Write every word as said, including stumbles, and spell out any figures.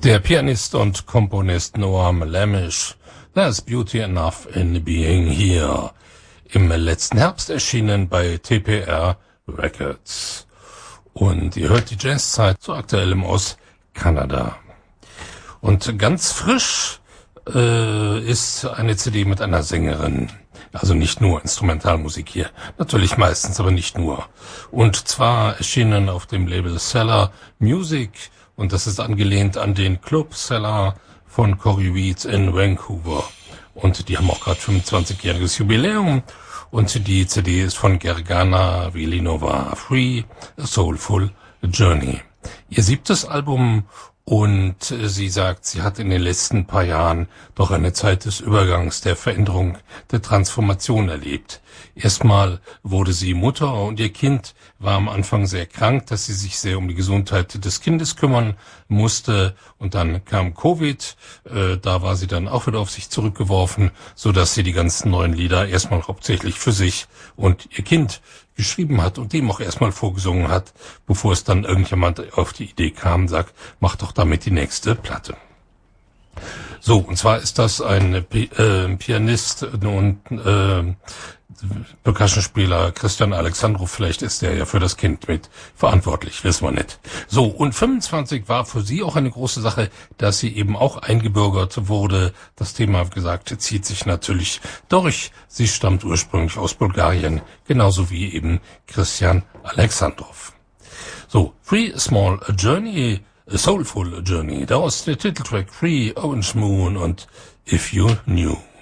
Der Pianist und Komponist Noam Lammich, There's Beauty Enough in Being Here, im letzten Herbst erschienen bei T P R Records. Und ihr hört die Jazzzeit zu aktuellem aus Kanada. Und ganz frisch äh, ist eine C D mit einer Sängerin. Also nicht nur Instrumentalmusik hier, natürlich meistens, aber nicht nur. Und zwar erschienen auf dem Label Cellar Music, und das ist angelehnt an den Club Cellar von Cory Reed in Vancouver. Und die haben auch gerade fünfundzwanzigjähriges Jubiläum. Und die C D ist von Gergana Velinova, Free, A Soulful Journey. Ihr siebtes Album, und sie sagt, sie hat in den letzten paar Jahren doch eine Zeit des Übergangs, der Veränderung, der Transformation erlebt. Erstmal wurde sie Mutter und ihr Kind war am Anfang sehr krank, dass sie sich sehr um die Gesundheit des Kindes kümmern musste. Und dann kam Covid, äh, da war sie dann auch wieder auf sich zurückgeworfen, so dass sie die ganzen neuen Lieder erstmal hauptsächlich für sich und ihr Kind geschrieben hat und dem auch erstmal vorgesungen hat, bevor es dann irgendjemand auf die Idee kam, sagt, mach doch damit die nächste Platte. So, und zwar ist das ein P- äh, Pianist und äh, Percussionspieler Christian Alexandrov, vielleicht ist der ja für das Kind mit verantwortlich, wissen wir nicht. So, und fünfundzwanzig war für sie auch eine große Sache, dass sie eben auch eingebürgert wurde. Das Thema, wie gesagt, zieht sich natürlich durch. Sie stammt ursprünglich aus Bulgarien, genauso wie eben Christian Alexandrov. So, Free Small Journey, A Soulful Journey, da ist der Titeltrack Free Orange Moon und If You Knew.